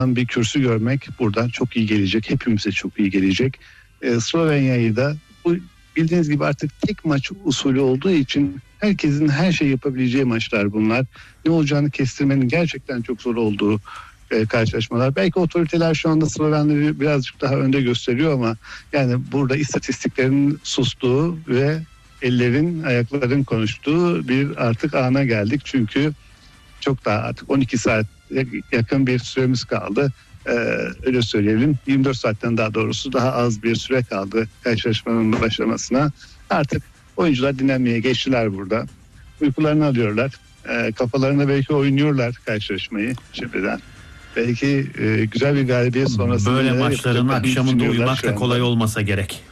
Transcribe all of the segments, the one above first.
bir kürsü görmek buradan çok iyi gelecek. Hepimize çok iyi gelecek. Slovenya'yı da bu bildiğiniz gibi artık tek maç usulü olduğu için herkesin her şey yapabileceği maçlar bunlar. Ne olacağını kestirmenin gerçekten çok zor olduğu karşılaşmalar. Belki otoriteler şu anda Slovenleri birazcık daha önde gösteriyor ama yani burada istatistiklerin sustuğu ve ellerin, ayakların konuştuğu bir artık ana geldik. Çünkü çok daha artık 12 saat yakın bir süremiz kaldı. Öyle söyleyelim. 24 saatten daha doğrusu daha az bir süre kaldı karşılaşmanın başlamasına. Artık oyuncular dinlenmeye geçtiler burada. Uykularını alıyorlar. Kafalarına belki oynuyorlar karşılaşmayı şimdiden. Belki güzel bir galibiyet sonrasında böyle maçların akşamında uyumak da kolay olmasa gerek.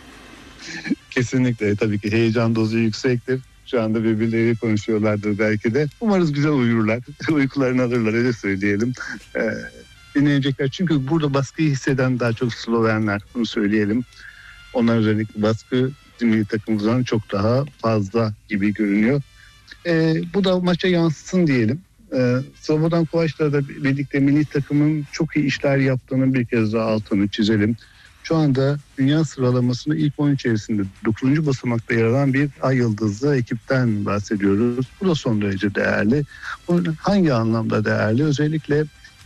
Kesinlikle, tabii ki heyecan dozu yüksektir. Şu anda birbirleriyle konuşuyorlardır belki de. Umarız güzel uyurlar. Uykularını alırlar, öyle söyleyelim. Dinleyecekler. Çünkü burada baskıyı hisseden daha çok Slovenler. Bunu söyleyelim. Onlar özellikle baskı milli takımımızdan çok daha fazla gibi görünüyor. Bu da maça yansısın diyelim. Slobodan Kovač'la da birlikte milli takımın çok iyi işler yaptığını bir kez daha altını çizelim. Şu anda dünya sıralamasında ilk 10 içerisinde 9. basamakta yer alan bir ay yıldızlı ekipten bahsediyoruz. Bu da son derece değerli. Bu hangi anlamda değerli? Özellikle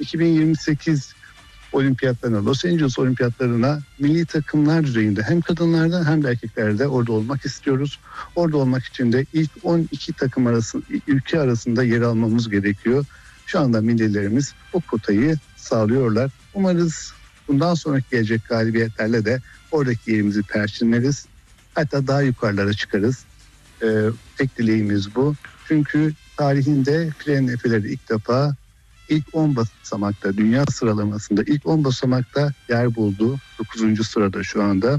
2028 olimpiyatlarına, Los Angeles olimpiyatlarına milli takımlar düzeyinde hem kadınlarda hem de erkeklerde orada olmak istiyoruz. Orada olmak için de ilk 12 takım ülke arasında yer almamız gerekiyor. Şu anda millilerimiz o kotayı sağlıyorlar. Umarız bundan sonraki gelecek galibiyetlerle de oradaki yerimizi perçinleriz. Hatta daha yukarılara çıkarız. Tek dileğimiz bu. Çünkü tarihinde Fren Efeleri ilk defa ilk 10 basamakta, dünya sıralamasında ilk 10 basamakta yer buldu. 9. sırada şu anda.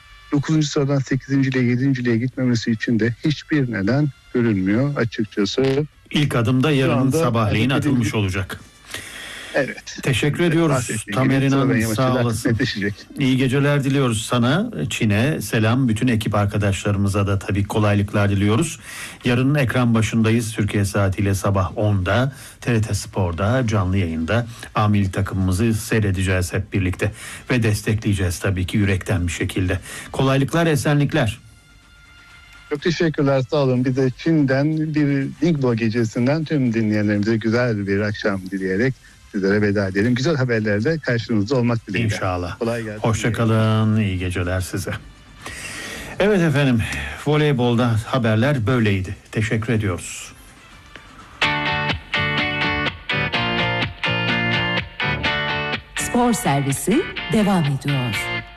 9. sıradan 8. ile 7.liğe gitmemesi için de hiçbir neden görünmüyor açıkçası. İlk adımda yarın sabahleyin atılmış olacak. Evet. Teşekkür ediyoruz Tamer İnan, sağ olasın. İyi geceler diliyoruz sana. Çin'e selam, bütün ekip arkadaşlarımıza da tabii kolaylıklar diliyoruz. Yarın ekran başındayız. Türkiye saatiyle sabah 10'da TRT Spor'da canlı yayında A milli takımımızı seyredeceğiz hep birlikte ve destekleyeceğiz tabii ki yürekten bir şekilde. Kolaylıklar, esenlikler. Çok teşekkürler, sağ olun. Bir de Çin'den bir Ningbo gecesinden tüm dinleyenlerimize güzel bir akşam dileyerek sizlere veda edelim. Güzel haberlerle karşınızda olmak dileğiyle. İnşallah. Hoşçakalın. İyi geceler size. Evet efendim. Voleybolda haberler böyleydi. Teşekkür ediyoruz. Spor servisi devam ediyor.